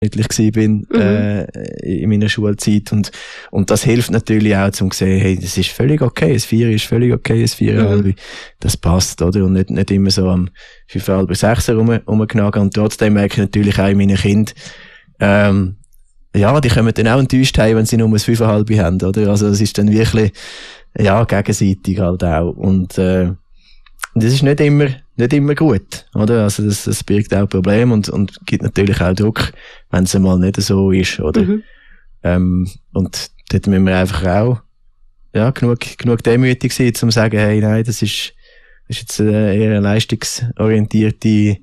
bin in meiner Schulzeit und das hilft natürlich auch zum sehen, hey, das ist völlig okay, ein 4 ist völlig okay, ein 4,5, das passt, oder? Und nicht immer so am 5,5, 6 rumgnagen und trotzdem merke ich natürlich auch in meinen Kindern, ja, die kommen dann auch enttäuscht heim, wenn sie nur ein 5,5 haben, oder? Also das ist dann wirklich, ja, gegenseitig halt auch und das ist nicht immer gut, oder? Also das birgt auch Probleme und gibt natürlich auch Druck, wenn es mal nicht so ist, oder? Und dort müssen wir einfach auch, ja, genug demütig sein, um zu sagen, hey, nein, das ist jetzt eher eine leistungsorientierte,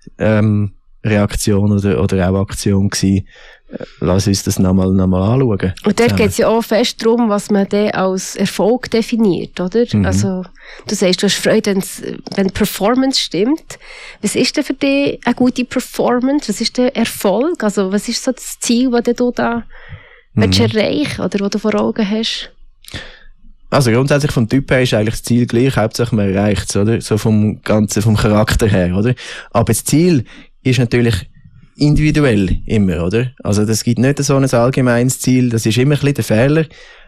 Reaktion oder auch Aktion gewesen. Lass uns das nochmal anschauen. Und dort geht es ja auch fest darum, was man dann als Erfolg definiert, oder? Also, du sagst, du hast Freude, wenn Performance stimmt. Was ist denn für dich eine gute Performance? Was ist der Erfolg? Also, was ist so das Ziel, das du da erreichen oder was du vor Augen hast? Also grundsätzlich vom Typ her ist eigentlich das Ziel gleich, hauptsächlich man erreicht es, oder? So vom Charakter her, oder? Aber das Ziel ist natürlich individuell immer, oder? Also das gibt nicht so ein allgemeines Ziel, das ist immer ein bisschen der Fehler,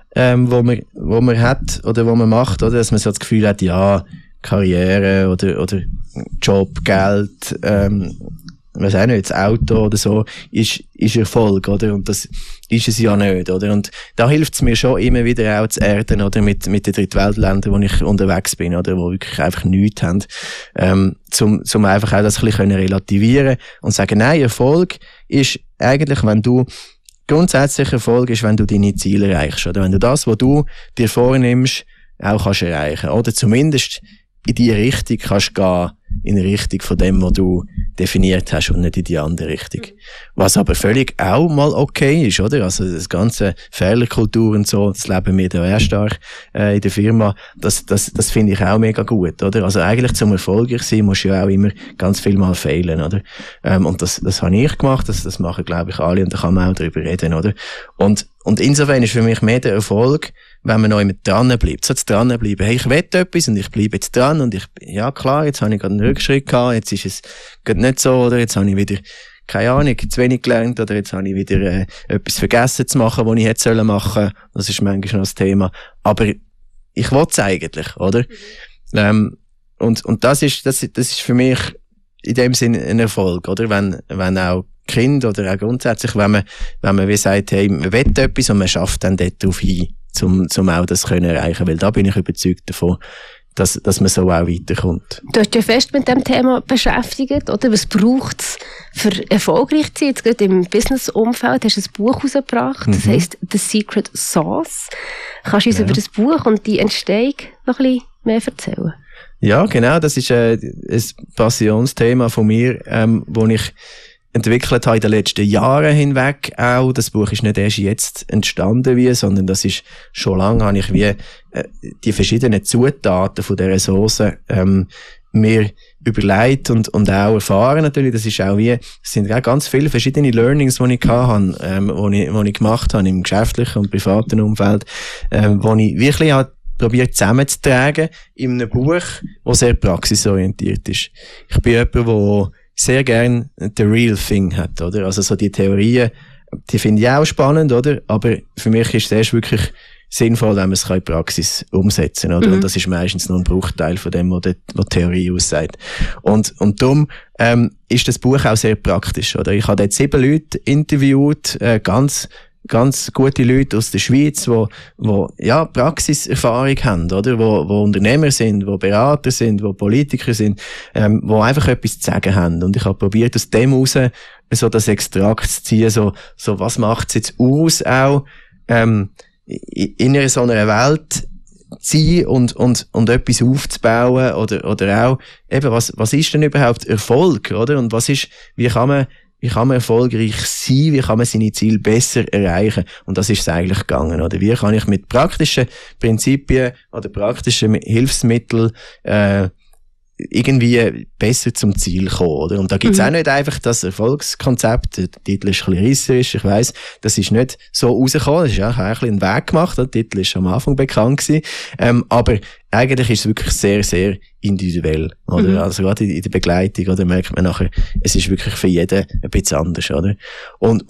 wo man hat oder wo man macht, oder? Dass man so das Gefühl hat, ja, Karriere oder Job, Geld, was auch nicht, das Auto oder so, ist Erfolg, oder? Und das ist es ja nicht, oder? Und da hilft es mir schon immer wieder auch zu erden, oder? Mit den Drittweltländern, wo ich unterwegs bin, oder? Wo wirklich einfach nichts haben, zum einfach auch das ein bisschen relativieren und sagen, nein, Erfolg ist eigentlich, grundsätzlich Erfolg ist, wenn du deine Ziele erreichst, oder? Wenn du das, was du dir vornimmst, auch kannst erreichen, oder? Zumindest in die Richtung kannst gehen, in die Richtung von dem, was du definiert hast und nicht in die andere Richtung. Was aber völlig auch mal okay ist, oder? Also das ganze Fehlerkultur und so, das leben wir da sehr stark in der Firma, das finde ich auch mega gut, oder? Also eigentlich zum erfolgreich sein musst du ja auch immer ganz viel mal fehlen, oder? Und das habe ich gemacht, das machen glaube ich alle und da kann man auch drüber reden, oder? Und insofern ist für mich mehr der Erfolg, wenn man noch immer dran bleibt. So dran bleiben. Hey, ich will etwas und ich bleibe jetzt dran und ja klar, jetzt habe ich gerade einen Rückschritt gehabt, jetzt ist es gerade nicht so, oder jetzt habe ich wieder, keine Ahnung, zu wenig gelernt, oder jetzt habe ich wieder etwas vergessen zu machen, was ich hätte machen sollen. Das ist manchmal noch das Thema. Aber ich will es eigentlich, oder? Und das ist für mich in dem Sinn ein Erfolg, oder? Wenn auch Kind oder auch grundsätzlich, wenn man wie sagt, hey, man will etwas und man schafft dann dort drauf hin, zum auch das können erreichen, weil da bin ich überzeugt davon, dass man so auch weiterkommt. Du hast dich ja fest mit dem Thema beschäftigt, oder? Was braucht es für erfolgreich zu sein? Jetzt gerade im Business-Umfeld hast du ein Buch herausgebracht, das heisst «The Secret Sauce». Kannst du uns über das Buch und die Entstehung noch ein bisschen mehr erzählen? Ja, genau, das ist ein Passionsthema von mir, wo ich entwickelt habe in den letzten Jahren hinweg auch. Das Buch ist nicht erst jetzt entstanden sondern das ist schon lange, habe ich die verschiedenen Zutaten von dieser Sauce mir überlegt und auch erfahren natürlich. Das ist auch es sind auch ganz viele verschiedene Learnings, die ich hatte, die ich gemacht habe im geschäftlichen und privaten Umfeld, wo ich wirklich probiert zusammenzutragen in einem Buch, das sehr praxisorientiert ist. Ich bin jemand, der sehr gern the real thing hat, oder? Also so die Theorien, die finde ich auch spannend, oder? Aber für mich ist es erst wirklich sinnvoll, wenn man es in die Praxis umsetzen kann, oder? Und das ist meistens nur ein Bruchteil von dem, was die Theorie aussagt. Und darum ist das Buch auch sehr praktisch, oder? Ich habe dort 7 Leute interviewt, ganz gute Leute aus der Schweiz, wo Praxiserfahrung haben, oder? Wo Unternehmer sind, wo Berater sind, wo Politiker sind, wo einfach etwas zu sagen haben. Und ich habe probiert, aus dem raus so das Extrakt zu ziehen, so was macht es jetzt aus, auch, in so einer Welt zu sein und etwas aufzubauen, oder auch, eben, was ist denn überhaupt Erfolg, oder? Und wie kann man erfolgreich sein? Wie kann man seine Ziele besser erreichen? Und das ist es eigentlich gegangen, oder? Wie kann ich mit praktischen Prinzipien oder praktischen Hilfsmitteln irgendwie besser zum Ziel kommen, oder? Und da gibt's auch nicht einfach das Erfolgskonzept, der Titel ist ein bisschen reisserisch, ich weiss, das ist nicht so rausgekommen, das ist auch ein bisschen einen Weg gemacht, der Titel ist am Anfang bekannt gewesen, aber eigentlich ist es wirklich sehr, sehr individuell, oder? Also gerade in der Begleitung, oder merkt man nachher, es ist wirklich für jeden ein bisschen anders, oder? Und